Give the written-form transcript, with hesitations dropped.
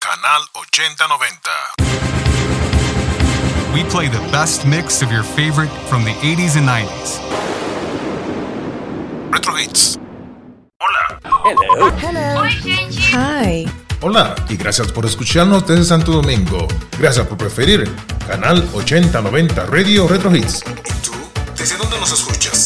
Canal 8090. We play the best mix of your favorite from the 80s and 90s. Retro Hits. Hola. Hello. Hello. Oi, gente. Hi. Hola y gracias por escucharnos desde Santo Domingo. Gracias por preferir Canal 8090 Radio Retro Hits. ¿Y tú? ¿Desde dónde nos escuchas?